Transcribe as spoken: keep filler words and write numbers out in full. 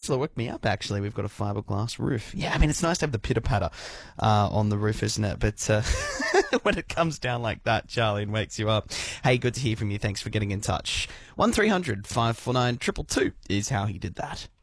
will wake me up, actually. We've got a fiberglass roof. Yeah, I mean, it's nice to have the pitter-patter uh, on the roof, isn't it? But uh, when it comes down like that, Charlie, and wakes you up. Hey, good to hear from you. Thanks for getting in touch. one three hundred five four nine two two two is how he did that.